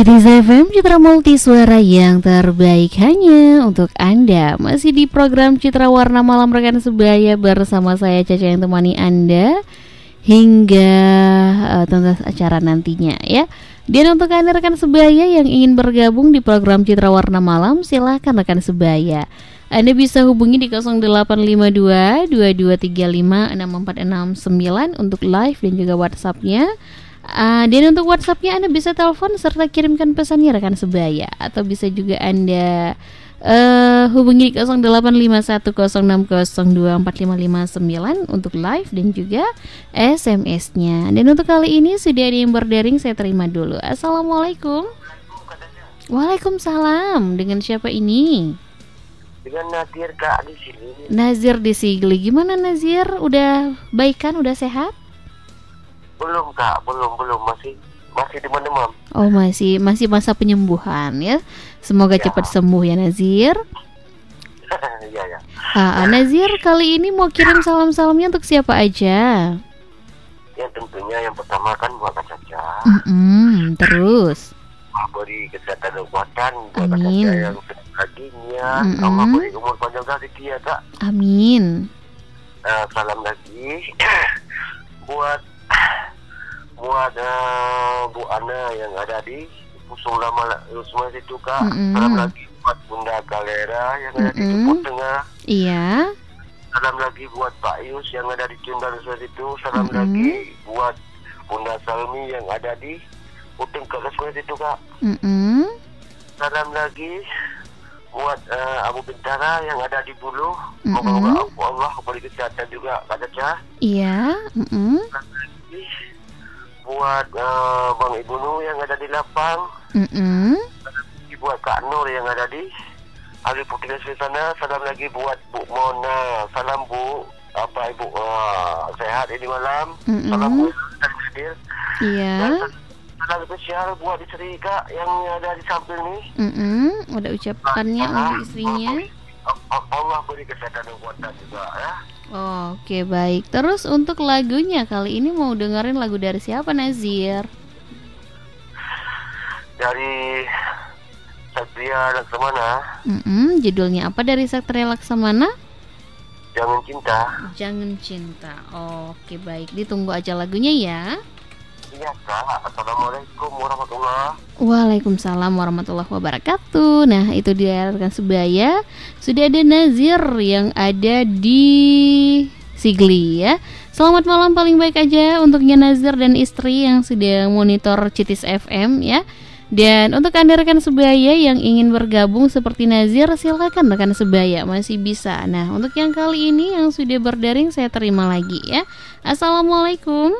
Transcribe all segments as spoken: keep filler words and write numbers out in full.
Cities F M, Citra Multi Suara yang terbaik hanya untuk Anda. Masih di program Citra Warna Malam Rekan Sebaya bersama saya Caca yang temani Anda hingga uh, tuntas acara nantinya ya. Dan untuk Anda rekan sebaya yang ingin bergabung di program Citra Warna Malam, silahkan rekan sebaya. Anda bisa hubungi di nol delapan lima dua, dua dua tiga lima, enam empat enam sembilan untuk live dan juga WhatsApp-nya. Uh, dan untuk WhatsApp-nya Anda bisa telepon serta kirimkan pesannya rekan sebaya. Atau bisa juga Anda uh, hubungi di nol delapan lima satu nol enam nol dua empat lima lima sembilan untuk live dan juga S M S-nya. Dan untuk kali ini sudah ada yang berdaring, saya terima dulu. Assalamualaikum. Waalaikumsalam. Dengan siapa ini? Dengan Nazir Kak di sini. Nazir di Sigli. Gimana Nazir? Udah baik kan? Udah sehat? Belum Kak, belum belum masih masih demam-demam. Oh masih masih masa penyembuhan ya. Semoga ya. Cepat sembuh ya Nazir. Iya ya. Ah, Nazir kali ini mau kirim salam-salamnya untuk siapa aja? Ya tentunya yang pertama kan buat Kak Caca. Mm-mm, terus. Allah beri kesehatan dan kekuatan buat Kak Amin. Caca yang sedang lagi niat. Allah beri umur panjang rezeki ya Kak. Amin. Uh, salam lagi buat buat uh, Bu Ana yang ada di Pusung Lama Usman itu Kak. Mm-hmm. Salam lagi buat Bunda Galera yang ada mm-hmm. di Jeput Tengah. Iya. Salam lagi buat Pak Yus yang ada di Cundal itu. Salam mm-hmm. lagi buat Bunda Salmi yang ada di Puting Kelesmes itu Kak. Mm-hmm. Salam lagi buat uh, Abu Bintara yang ada di Bulu. Mm-hmm. Moga-moga Allah beri kesehatan juga Kak Caca. Iya. Mm-hmm. Salam lagi buat uh, Bang Ibnu yang ada di Lapang. Mm-hmm. Salam lagi buat Kak Nur yang ada di Ali Putih di sana. Salam lagi buat Bu Mona. Salam Bu, apa Ibu uh, sehat ini malam. Mm-hmm. Salam Bu dan hadir. Iya. Dan salam spesial buat istri Kak yang ada di samping nih. Mm-hmm. Ada ucapannya nah, untuk istrinya. Allah beri kesehatan dan kekuatan juga ya. Oh, Oke okay, baik. Terus untuk lagunya kali ini mau dengerin lagu dari siapa Nazir? Dari Satria Laksamana. Mm-mm, judulnya apa dari Satria Laksamana? Jangan Cinta. Jangan Cinta. Oh, Oke okay, baik. Ditunggu aja lagunya ya. Iya Kak. Assalamualaikum warahmatullahi wabarakatuh. Waalaikumsalam warahmatullahi wabarakatuh. Nah itu dia rekan sebaya. Sudah ada Nazir yang ada di Sigli ya. Selamat malam paling baik aja untuknya Nazir dan istri yang sudah monitor Cities F M ya. Dan untuk Anda rekan sebaya yang ingin bergabung seperti Nazir, silakan rekan sebaya, masih bisa. Nah untuk yang kali ini yang sudah berdaring saya terima lagi ya. Assalamualaikum.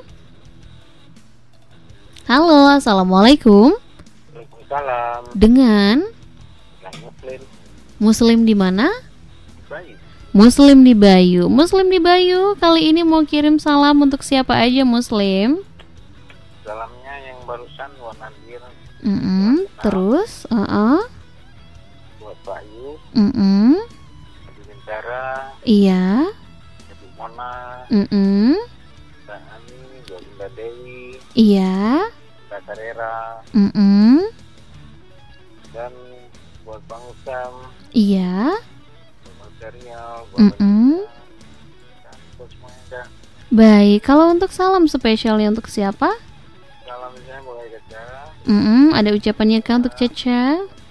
Halo, assalamualaikum. Waalaikumsalam. Dengan Muslim. Muslim di mana? Bayu. Muslim di Bayu. Muslim di Bayu. Kali ini mau kirim salam untuk siapa aja Muslim? Salamnya yang barusan warna biru. Mm-hmm. Terus, uh-uh. buat Bayu. Mm-hmm. Ibu Bintara. Iya. Ibu Mona. Mm-hmm. Mbak Ani, buat Bunda Dewi. Iya. Mbak Karera. Mm-hmm. Dan buat Bang Usam. Iya. Buat Darial. Mm-hmm. Dan buat semuanya dah. Baik, kalau untuk salam spesialnya untuk siapa? Salam misalnya boleh Caca. Mm-hmm. Ada ucapannya kah untuk Caca?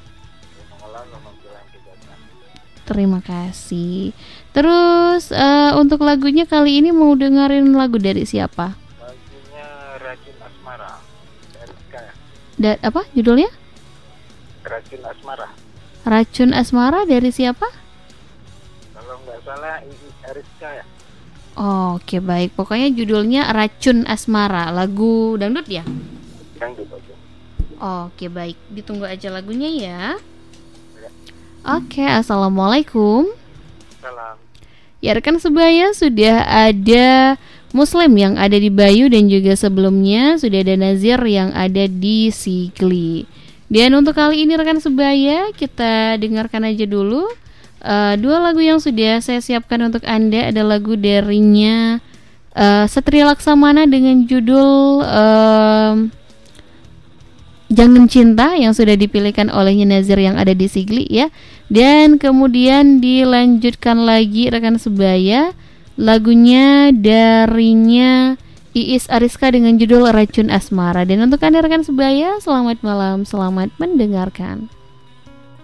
Terima kasih. Terus uh, untuk lagunya kali ini mau dengerin lagu dari siapa? Lagunya Racun Asmara dari Kaya. Da- apa judulnya? Racun Asmara. Racun Asmara dari siapa? Kalau nggak salah Iis Ariska ya. Oh, Oke okay, baik. Pokoknya judulnya Racun Asmara. Lagu dangdut ya? Dangdut aja. Oh, Oke okay, baik. Ditunggu aja lagunya ya. Oke, okay, assalamualaikum. Salam. Ya rekan sebaya, sudah ada Muslim yang ada di Bayu dan juga sebelumnya sudah ada Nazir yang ada di Sigli. Dan untuk kali ini rekan sebaya, kita dengarkan aja dulu uh, dua lagu yang sudah saya siapkan untuk Anda. Ada lagu darinya uh, Satria Laksamana dengan judul uh, Jangan Cinta yang sudah dipilihkan oleh Nazir yang ada di Sigli ya. Dan kemudian dilanjutkan lagi rekan sebaya, lagunya darinya Iis Ariska dengan judul Racun Asmara. Dan untuk Anda rekan sebaya, selamat malam, selamat mendengarkan.